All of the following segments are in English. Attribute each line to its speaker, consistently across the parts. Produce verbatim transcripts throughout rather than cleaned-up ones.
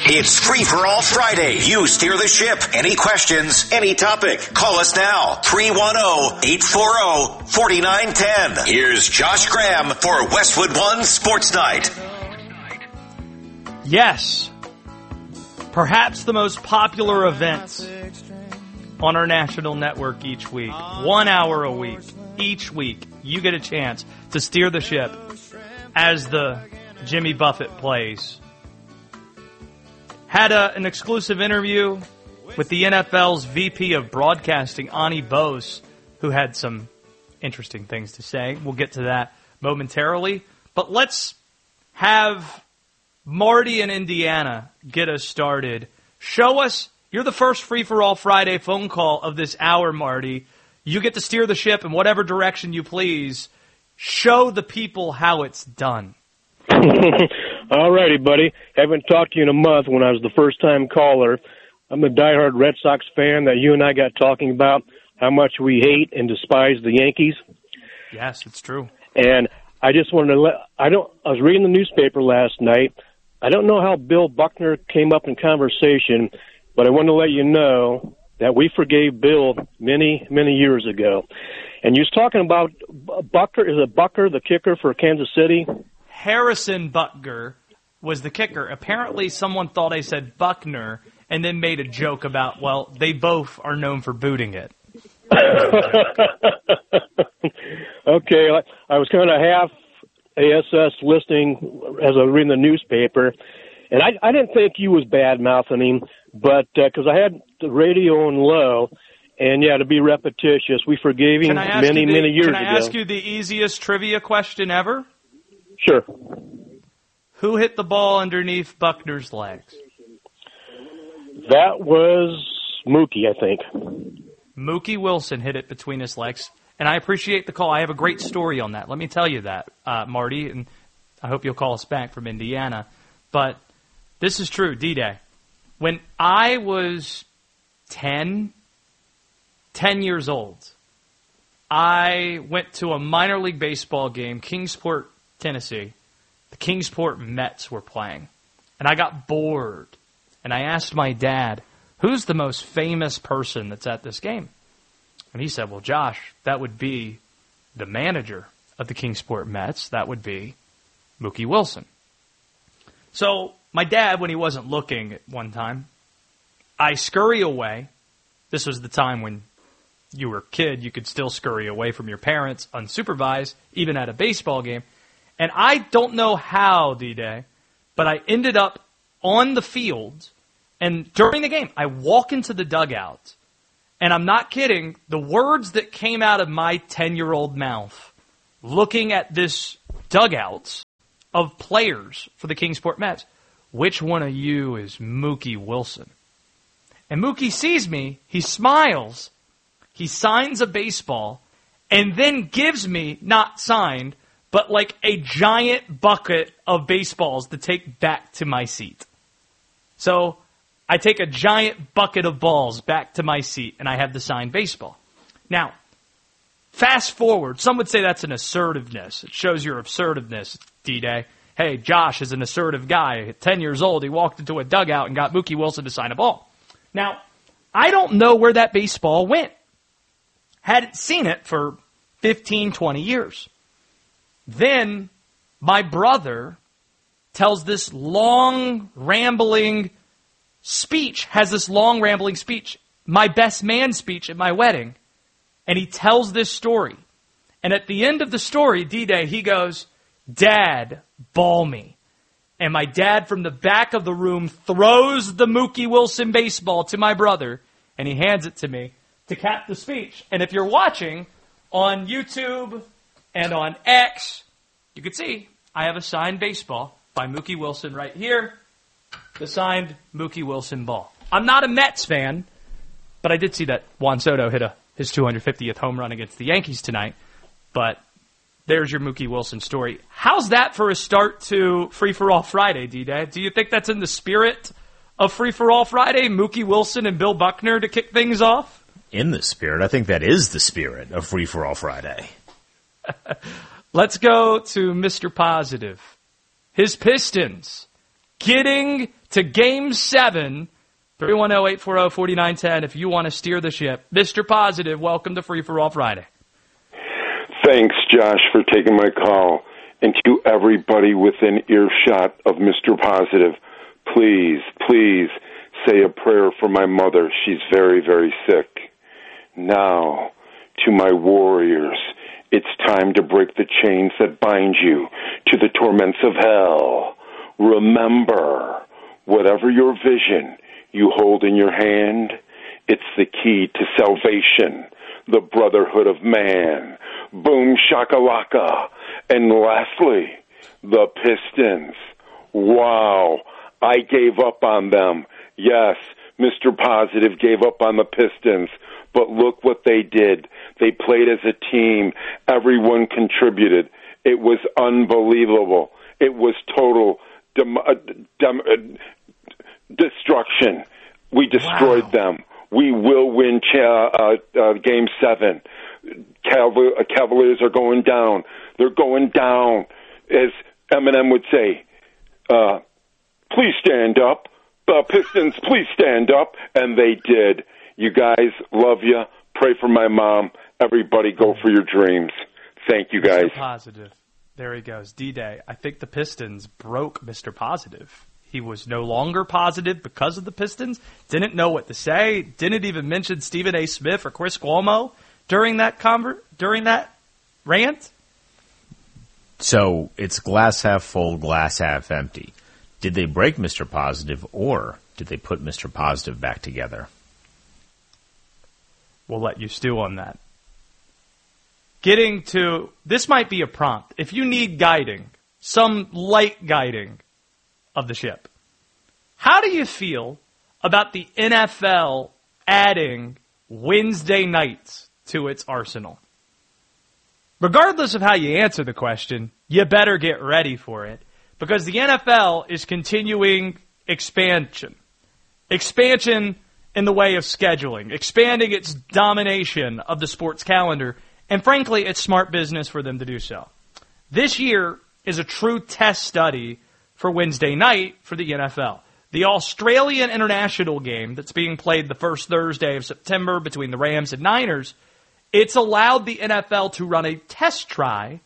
Speaker 1: It's Free for All Friday. You steer the ship. Any questions, any topic. Call us now. three one zero, eight four zero, four nine one zero. Here's Josh Graham for Westwood One Sports Night.
Speaker 2: Yes. Perhaps the most popular events on our national network each week. One hour a week. Each week, you get a chance to steer the ship as the Jimmy Buffett plays. Had a, an exclusive interview with the N F L's V P of Broadcasting, Ani Bose, who had some interesting things to say. We'll get to that momentarily. But let's have Marty in Indiana get us started. Show us, you're the first Free for All Friday phone call of this hour, Marty. You get to steer the ship in whatever direction you please. Show the people how it's done.
Speaker 3: All righty, buddy. Haven't talked to you in a month when I was the first-time caller. I'm a diehard Red Sox fan that you and I got talking about how much we hate and despise the Yankees.
Speaker 2: Yes, it's true.
Speaker 3: And I just wanted to let I don't I was reading the newspaper last night. I don't know how Bill Buckner came up in conversation, but I wanted to let you know that we forgave Bill many, many years ago. And you was talking about Bucker, is it Bucker, the kicker for Kansas City?
Speaker 2: Harrison Butker was the kicker. Apparently someone thought I said Buckner and then made a joke about, well, they both are known for booting it.
Speaker 3: Okay, I was kind of half A S S listening as I was reading the newspaper, and I, I didn't think you was bad-mouthing him, but because uh, I had the radio on low, and yeah, to be repetitious, we forgave him many,
Speaker 2: the,
Speaker 3: many years ago.
Speaker 2: Can I ask you the easiest trivia question ever?
Speaker 3: Sure.
Speaker 2: Who hit the ball underneath Buckner's legs?
Speaker 3: That was Mookie, I think.
Speaker 2: Mookie Wilson hit it between his legs, and I appreciate the call. I have a great story on that. Let me tell you that, uh, Marty, and I hope you'll call us back from Indiana. But this is true, D-Day. When I was ten, ten years old, I went to a minor league baseball game, Kingsport, Tennessee. The Kingsport Mets were playing, and I got bored, and I asked my dad, who's the most famous person that's at this game? And he said, well, Josh, that would be the manager of the Kingsport Mets. That would be Mookie Wilson. So my dad, when he wasn't looking at one time, I scurry away. This was the time when you were a kid, you could still scurry away from your parents unsupervised, even at a baseball game. And I don't know how, D-Day, but I ended up on the field, and during the game, I walk into the dugout, and I'm not kidding, the words that came out of my ten-year-old mouth, looking at this dugout of players for the Kingsport Mets, which one of you is Mookie Wilson? And Mookie sees me, he smiles, he signs a baseball, and then gives me, not signed, but like a giant bucket of baseballs to take back to my seat. So I take a giant bucket of balls back to my seat, and I have the signed baseball. Now, fast forward. Some would say that's an assertiveness. It shows your assertiveness, D-Day. Hey, Josh is an assertive guy. At ten years old, he walked into a dugout and got Mookie Wilson to sign a ball. Now, I don't know where that baseball went. Hadn't seen it for fifteen, twenty years. Then my brother tells this long, rambling speech, has this long, rambling speech, my best man speech at my wedding, and he tells this story. And at the end of the story, D-Day, he goes, Dad, ball me. And my dad from the back of the room throws the Mookie Wilson baseball to my brother, and he hands it to me to cap the speech. And if you're watching on YouTube and on X, you can see I have a signed baseball by Mookie Wilson right here, the signed Mookie Wilson ball. I'm not a Mets fan, but I did see that Juan Soto hit a, his two hundred fiftieth home run against the Yankees tonight. But there's your Mookie Wilson story. How's that for a start to Free for All Friday, D-Day? Do you think that's in the spirit of Free for All Friday, Mookie Wilson and Bill Buckner to kick things off?
Speaker 4: In the spirit. I think that is the spirit of Free for All Friday.
Speaker 2: Let's go to Mister Positive. His Pistons getting to Game seven. three one zero, eight four zero, four nine one zero if you want to steer the ship. Mister Positive, welcome to Free For All Friday.
Speaker 5: Thanks, Josh, for taking my call. And to everybody within earshot of Mister Positive, please, please say a prayer for my mother. She's very, very sick. Now, to my warriors, it's time to break the chains that bind you to the torments of hell. Remember, whatever your vision you hold in your hand, it's the key to salvation, the brotherhood of man. Boom shakalaka. And lastly, the Pistons. Wow, I gave up on them. Yes, Mister Positive gave up on the Pistons, but look what they did. They played as a team. Everyone contributed. It was unbelievable. It was total dem- uh, dem- uh, destruction. We destroyed wow. them. We will win cha- uh, uh, Game seven. Caval- uh, Cavaliers are going down. They're going down. As Eminem would say, uh, please stand up. The Pistons, please stand up. And they did. You guys, love you. Pray for my mom. Everybody go for your dreams. Thank you, guys.
Speaker 2: Mister Positive. There he goes. D-Day. I think the Pistons broke Mister Positive. He was no longer positive because of the Pistons. Didn't know what to say. Didn't even mention Stephen A. Smith or Chris Cuomo during that conver- during that rant.
Speaker 4: So it's glass half full, glass half empty. Did they break Mister Positive, or did they put Mister Positive back together?
Speaker 2: We'll let you stew on that. Getting to, this might be a prompt. If you need guiding, some light guiding of the ship, how do you feel about the N F L adding Wednesday nights to its arsenal? Regardless of how you answer the question, you better get ready for it, because the N F L is continuing expansion. Expansion in the way of scheduling, expanding its domination of the sports calendar, and frankly, it's smart business for them to do so. This year is a true test study for Wednesday night for the N F L. The Australian International game that's being played the first Thursday of September between the Rams and Niners, it's allowed the N F L to run a test try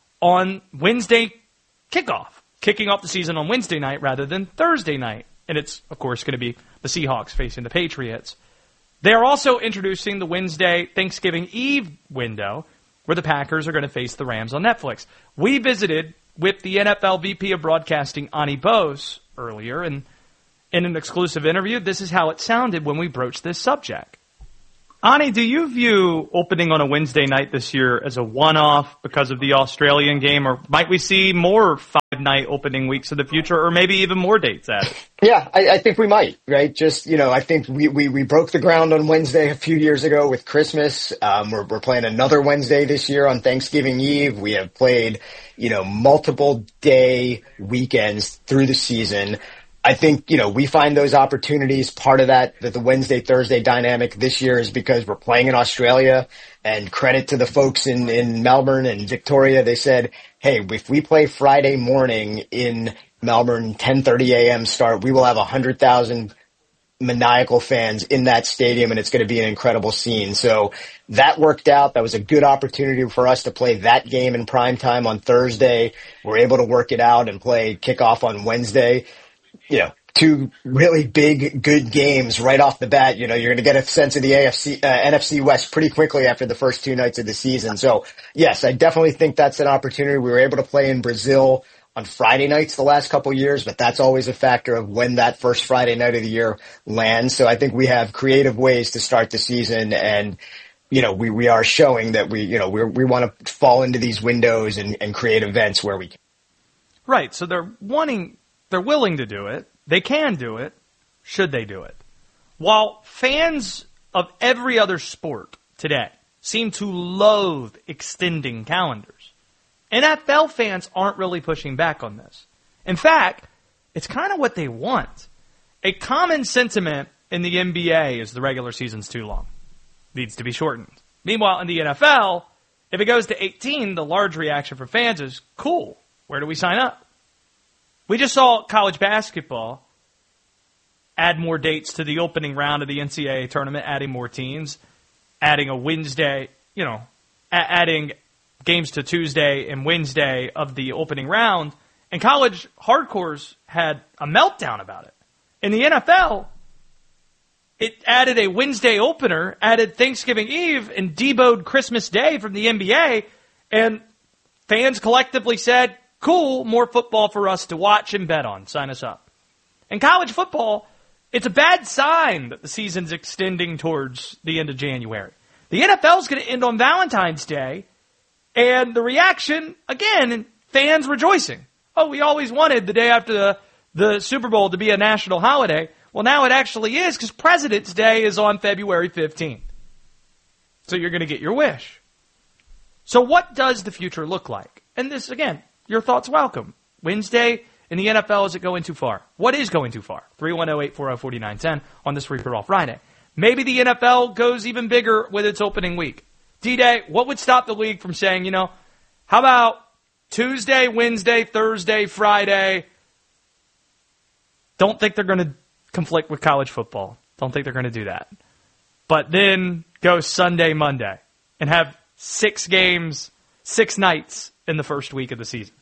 Speaker 2: on Wednesday kickoff, kicking off the season on Wednesday night rather than Thursday night. And it's, of course, going to be the Seahawks facing the Patriots. They're also introducing the Wednesday Thanksgiving Eve window where the Packers are going to face the Rams on Netflix. We visited with the N F L V P of Broadcasting, Ani Bose, earlier, and in an exclusive interview, this is how it sounded when we broached this subject. Ani, do you view opening on a Wednesday night this year as a one-off because of the Australian game, or might we see more five-night opening weeks in the future, or maybe even more dates at it?
Speaker 6: Yeah, I, I think we might, right? Just, you know, I think we, we, we broke the ground on Wednesday a few years ago with Christmas. Um, we're, we're playing another Wednesday this year on Thanksgiving Eve. We have played, you know, multiple day weekends through the season. I think, you know, we find those opportunities. Part of that, that the Wednesday-Thursday dynamic this year is because we're playing in Australia, and credit to the folks in, in Melbourne and Victoria. They said, hey, if we play Friday morning in Melbourne, ten thirty a.m. start, we will have one hundred thousand maniacal fans in that stadium, and it's going to be an incredible scene. So that worked out. That was a good opportunity for us to play that game in prime time on Thursday. We're able to work it out and play kickoff on Wednesday. You know, two really big, good games right off the bat. You know, you're going to get a sense of the A F C, uh, N F C West pretty quickly after the first two nights of the season. So, yes, I definitely think that's an opportunity. We were able to play in Brazil on Friday nights the last couple of years, but that's always a factor of when that first Friday night of the year lands. So I think we have creative ways to start the season, and, you know, we, we are showing that we, you know, we we want to fall into these windows and, and create events where we can.
Speaker 2: Right. So they're wanting... They're willing to do it. They can do it. Should they do it? While fans of every other sport today seem to loathe extending calendars, N F L fans aren't really pushing back on this. In fact, it's kind of what they want. A common sentiment in the N B A is the regular season's too long. Needs to be shortened. Meanwhile, in the N F L, if it goes to eighteen, the large reaction from fans is, cool, where do we sign up? We just saw college basketball add more dates to the opening round of the N C double A tournament, adding more teams, adding a Wednesday, you know, a- adding games to Tuesday and Wednesday of the opening round. And college hardcores had a meltdown about it. In the N F L, it added a Wednesday opener, added Thanksgiving Eve, and deboed Christmas Day from the N B A. And fans collectively said, cool, more football for us to watch and bet on. Sign us up. And college football, it's a bad sign that the season's extending towards the end of January. The N F L is going to end on Valentine's Day, and the reaction, again, fans rejoicing. Oh, we always wanted the day after the, the Super Bowl to be a national holiday. Well, now it actually is because President's Day is on February fifteenth. So you're going to get your wish. So what does the future look like? And this, again, your thoughts welcome. Wednesday in the N F L, is it going too far? What is going too far? three one zero, eight four zero, four nine one zero on this Free For All Friday. Maybe the N F L goes even bigger with its opening week. D-Day, what would stop the league from saying, you know, how about Tuesday, Wednesday, Thursday, Friday? Don't think they're going to conflict with college football. Don't think they're going to do that. But then go Sunday, Monday, and have six games, six nights in the first week of the season.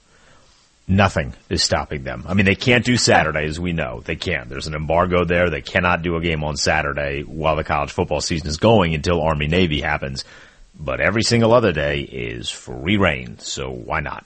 Speaker 4: Nothing is stopping them. I mean, they can't do Saturday, as we know. They can't. There's an embargo there. They cannot do a game on Saturday while the college football season is going until Army-Navy happens. But every single other day is free reign, so why not?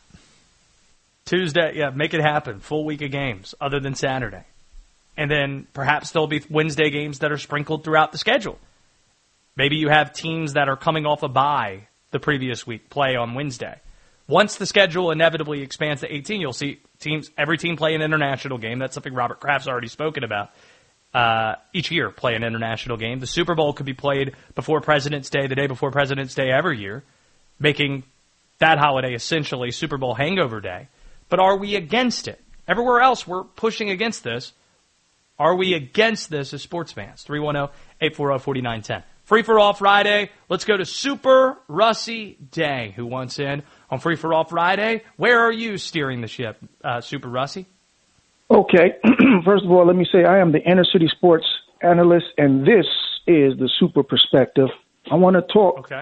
Speaker 2: Tuesday, yeah, make it happen. Full week of games other than Saturday. And then perhaps there'll be Wednesday games that are sprinkled throughout the schedule. Maybe you have teams that are coming off a bye the previous week play on Wednesday. Once the schedule inevitably expands to eighteen, you'll see teams, every team play an international game. That's something Robert Kraft's already spoken about. Uh, each year, play an international game. The Super Bowl could be played before President's Day, the day before President's Day every year, making that holiday essentially Super Bowl hangover day. But are we against it? Everywhere else, we're pushing against this. Are we against this as sports fans? three one zero, eight four zero, four nine one zero. Free for All Friday. Let's go to Super Russie Day, who wants in on Free for All Friday. Where are you steering the ship, uh, Super Russie?
Speaker 7: Okay. First of all, let me say I am the inner city sports analyst, and this is the Super Perspective. I want to talk
Speaker 2: okay.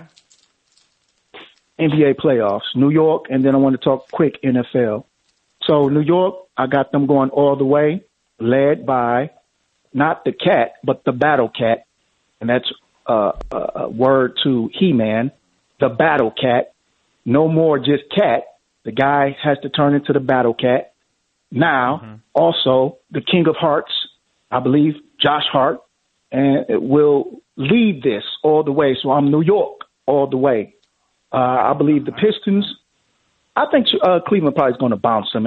Speaker 7: N B A playoffs, New York, and then I want to talk quick N F L. So New York, I got them going all the way, led by not the cat, but the Battle Cat, and that's uh, a word to He-Man, the Battle Cat. No more just cat. The guy has to turn into the Battle Cat. Now, mm-hmm. also, the King of Hearts, I believe, Josh Hart, and it will lead this all the way. So I'm New York all the way. Uh, I believe the Pistons, I think uh, Cleveland probably is going to bounce them.